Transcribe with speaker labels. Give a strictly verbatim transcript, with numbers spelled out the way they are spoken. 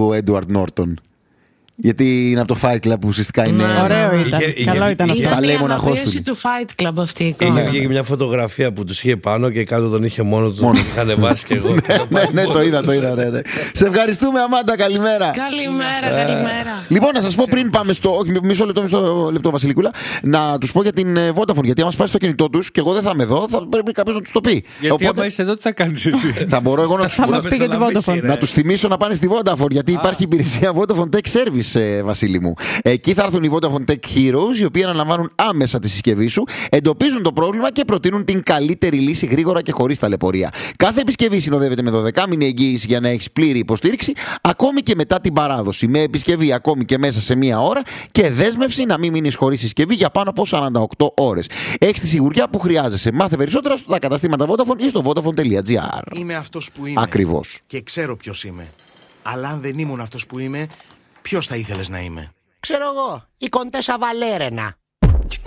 Speaker 1: ο Έντουαρντ Νόρτον. Γιατί είναι από το Fight Club που ουσιαστικά είναι.
Speaker 2: Ωραίο ήταν.
Speaker 3: Είχε,
Speaker 2: Καλό
Speaker 3: είχε,
Speaker 2: ήταν
Speaker 3: είχε,
Speaker 2: αυτό.
Speaker 1: Παλαιό
Speaker 4: Ήταν η
Speaker 1: μοναχός
Speaker 4: αναπίεση
Speaker 1: του.
Speaker 4: του Fight Club αυτή η εικόνα.
Speaker 3: Είχε βγει και μια φωτογραφία που τους είχε πάνω και κάτω τον είχε μόνο του. Τον είχα ανεβάσει και εγώ.
Speaker 1: Ναι, ναι, το είδα, το είδα. Ναι, ναι. Σε ευχαριστούμε, Αμάντα, καλημέρα.
Speaker 4: Καλημέρα, καλημέρα.
Speaker 1: Λοιπόν, να σας πω πριν πάμε στο. Όχι, μισό λεπτό, μισό λεπτό, Βασιλικούλα. Να τους πω για την ε, Vodafone. Γιατί άμα σπάσει το κινητό τους και εγώ δεν θα είμαι εδώ, θα πρέπει κάποιος να τους το πει.
Speaker 5: Γιατί άμα είσαι εδώ, τι θα κάνεις εσύ?
Speaker 1: Θα μπορώ εγώ να τους
Speaker 2: Θα μας πει για τη Vodafone.
Speaker 1: Να τους θυμίσω να πάνε στη Vodafone, γιατί υπάρχει υπηρεσία Vodafone Tech Service, ε, Βασίλη μου. Εκεί θα έρθουν οι Vodafone Tech Heroes, οι οποίοι αναλαμβάνουν άμεσα τη συσκευή σου, εντοπίζουν το πρόβλημα και προτείνουν την καλύτερη λύση γρήγορα και χωρίς ταλαιπωρία. Κάθε επισκευή συνοδεύεται με δωδεκάμηνη εγγύηση για να έχεις πλήρη υποστήριξη, ακόμη και μετά την παράδοση. Με επισκευή ακόμη και μέσα σε μία ώρα και δέσμευση να μην μείνεις χωρίς συσκευή για πάνω από σαράντα οκτώ ώρες. Έχεις τη σιγουριά που χρειάζεσαι. Μάθε περισσότερα στα καταστήματα Vodafone ή στο vodafone τελεία gr.
Speaker 6: Είμαι αυτός που είμαι.
Speaker 1: Ακριβώς.
Speaker 6: Και ξέρω ποιος είμαι. Αλλά αν δεν ήμουν αυτός που είμαι, ποιος θα ήθελες να είμαι?
Speaker 7: Ξέρω εγώ, η Κοντέσα Βαλέρενα.